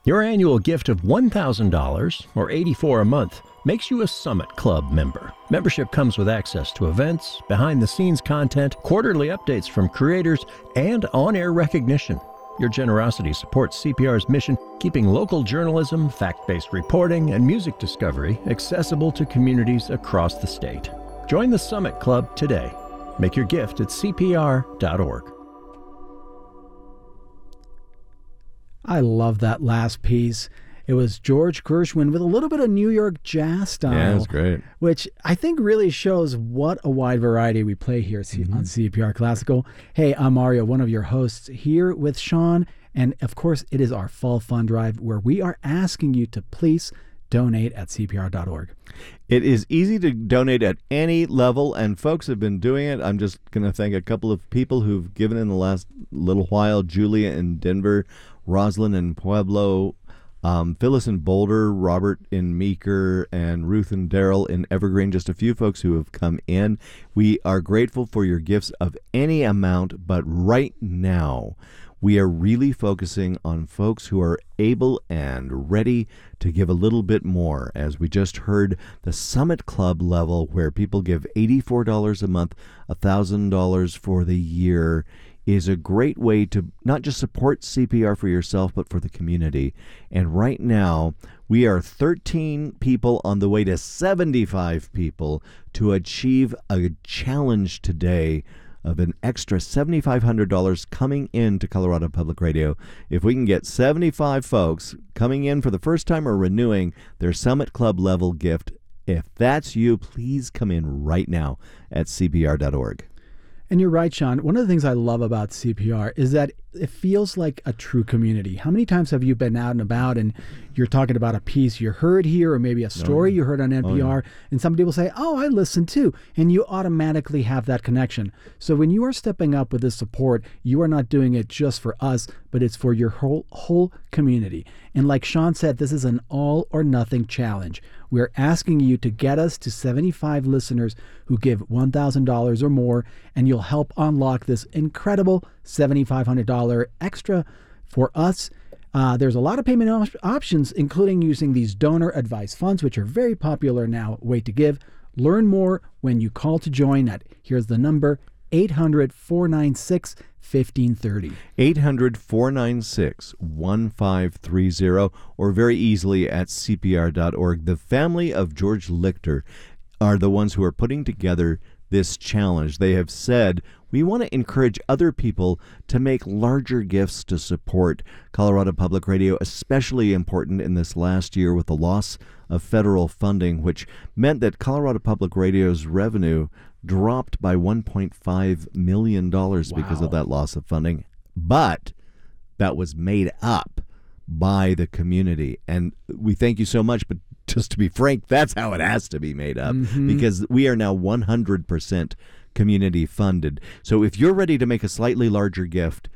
Your annual gift of $1,000 or $84 a month makes you a Summit Club member. Membership comes with access to events, behind-the-scenes content, quarterly updates from creators, and on-air recognition. Your generosity supports CPR's mission, keeping local journalism, fact-based reporting, and music discovery accessible to communities across the state. Join the Summit Club today. Make your gift at CPR.org. I love that last piece. It was George Gershwin with a little bit of New York jazz style. Yeah, that's great. Which I think really shows what a wide variety we play here on CPR Classical. Hey, I'm Mario, one of your hosts here with Sean. And of course, it is our Fall Fund Drive where we are asking you to please donate at CPR.org. It is easy to donate at any level, and folks have been doing it. I'm just going to thank a couple of people who've given in the last little while. Julia in Denver, Rosalind in Pueblo, Phyllis in Boulder, Robert in Meeker, and Ruth and Daryl in Evergreen. Just a few folks who have come in. We are grateful for your gifts of any amount, but right now we are really focusing on folks who are able and ready to give a little bit more. As we just heard, the Summit Club level, where people give $84 a month, $1,000 for the year, is a great way to not just support CPR for yourself, but for the community. And right now, we are 13 people on the way to 75 people to achieve a challenge today of an extra $7,500 coming into Colorado Public Radio. If we can get 75 folks coming in for the first time or renewing their Summit Club level gift, if that's you, please come in right now at CPR.org. And you're right, Sean. One of the things I love about CPR is that it feels like a true community. How many times have you been out and about and you're talking about a piece you heard here or maybe a story you heard on NPR and somebody will say, oh, I listened too. And you automatically have that connection. So when you are stepping up with this support, you are not doing it just for us, but it's for your whole community. And like Sean said, this is an all or nothing challenge. We're asking you to get us to 75 listeners who give $1,000 or more, and you'll help unlock this incredible $7,500 extra for us. There's a lot of payment options, including using these donor advised funds, which are very popular now, way to give. Learn more when you call to join at, here's the number, 800-496-1530. 800-496-1530, or very easily at CPR.org. The family of George Lichter are the ones who are putting together this challenge. They have said, we want to encourage other people to make larger gifts to support Colorado Public Radio, especially important in this last year with the loss of federal funding, which meant that Colorado Public Radio's revenue dropped by $1.5 million because of that loss of funding. But that was made up by the community. And we thank you so much, but just to be frank, that's how it has to be made up, because we are now 100% community funded. So if you're ready to make a slightly larger gift,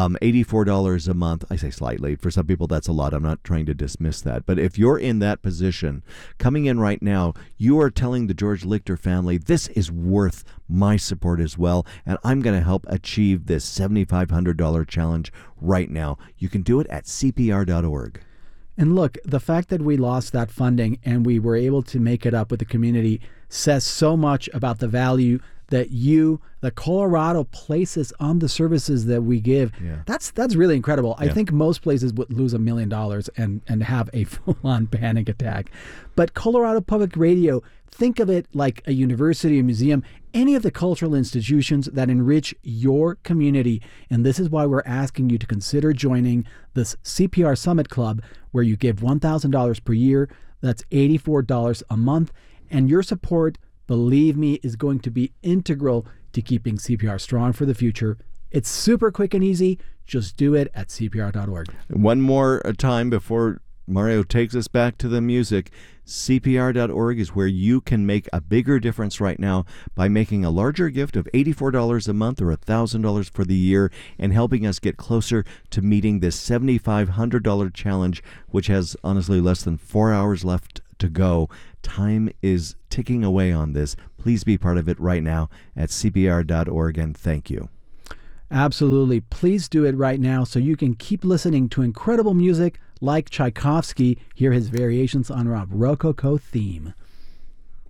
$84 a month, I say slightly, for some people that's a lot, I'm not trying to dismiss that, but if you're in that position, coming in right now, you are telling the George Lichter family, this is worth my support as well, and I'm going to help achieve this $7,500 challenge right now. You can do it at CPR.org. And look, the fact that we lost that funding and we were able to make it up with the community says so much about the value that Colorado places on the services that we give. Yeah. That's really incredible. Yeah. I think most places would lose $1 million and have a full-on panic attack. But Colorado Public Radio, think of it like a university, a museum, any of the cultural institutions that enrich your community. And this is why we're asking you to consider joining this CPR Summit Club, where you give $1,000 per year. That's $84 a month. And your support, believe me, is going to be integral to keeping CPR strong for the future. It's super quick and easy. Just do it at CPR.org. One more time before Mario takes us back to the music. CPR.org is where you can make a bigger difference right now by making a larger gift of $84 a month or $1,000 for the year and helping us get closer to meeting this $7,500 challenge, which has honestly less than 4 hours left to go. Time is ticking away on this. Please be part of it right now at CPR.org, and thank you. Absolutely. Please do it right now so you can keep listening to incredible music like Tchaikovsky. Hear his variations on our Rococo theme.